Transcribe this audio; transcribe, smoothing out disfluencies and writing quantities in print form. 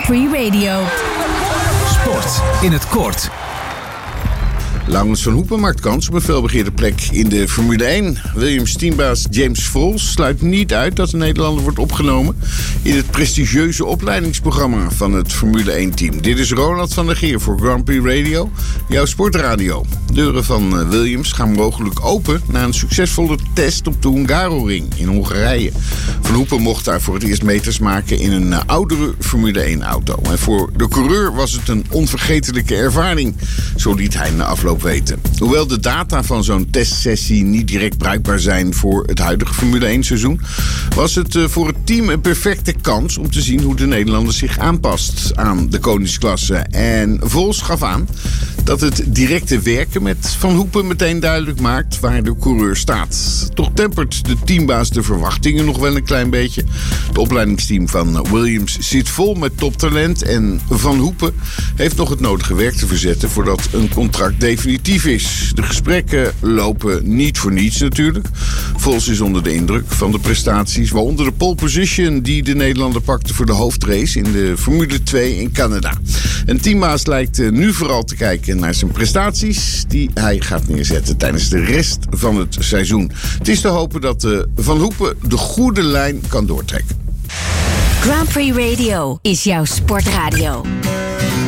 Prix Radio. Sport in het kort. Laurens van Hoepen maakt kans op een felbegeerde plek in de Formule 1. Williams-teambaas James Vols sluit niet uit dat de Nederlander wordt opgenomen in het prestigieuze opleidingsprogramma van het Formule 1-team. Dit is Ronald van der Geer voor Grand Prix Radio, jouw sportradio. Deuren van Williams gaan mogelijk open na een succesvolle test op de Hungaroring in Hongarije. Van Hoepen mocht daar voor het eerst meters maken in een oudere Formule 1-auto. En voor de coureur was het een onvergetelijke ervaring, zo liet hij na afloop weten. Hoewel de data van zo'n testsessie niet direct bruikbaar zijn voor het huidige Formule 1-seizoen, was het voor het team een perfecte kans om te zien hoe de Nederlander zich aanpast aan de koningsklasse. En Vols gaf aan dat het directe werken met Van Hoepen meteen duidelijk maakt waar de coureur staat. Toch tempert de teambaas de verwachtingen nog wel een klein beetje. Het opleidingsteam van Williams zit vol met toptalent en Van Hoepen heeft nog het nodige werk te verzetten voordat een contract definitief is. De gesprekken lopen niet voor niets natuurlijk. Vols is onder de indruk van de prestaties, waaronder de pole position die de Nederlander pakte voor de hoofdrace in de Formule 2 in Canada. En teambaas lijkt nu vooral te kijken naar zijn prestaties die hij gaat neerzetten tijdens de rest van het seizoen. Het is te hopen dat Van Hoepen de goede lijn kan doortrekken. Grand Prix Radio is jouw sportradio.